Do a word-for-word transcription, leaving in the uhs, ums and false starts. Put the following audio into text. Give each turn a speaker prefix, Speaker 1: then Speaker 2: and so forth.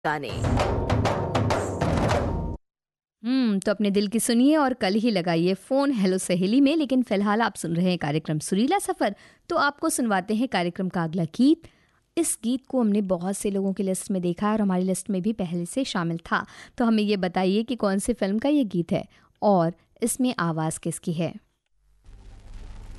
Speaker 1: गाने।
Speaker 2: हम्म तो अपने दिल की सुनिए और कल ही लगाइए फ़ोन हेलो सहेली में। लेकिन फिलहाल आप सुन रहे हैं कार्यक्रम सुरीला सफ़र, तो आपको सुनवाते हैं कार्यक्रम का अगला गीत। इस गीत को हमने बहुत से लोगों की लिस्ट में देखा है और हमारी लिस्ट में भी पहले से शामिल था। तो हमें ये बताइए कि कौन सी फिल्म का ये गीत है और इसमें आवाज़ किसकी है।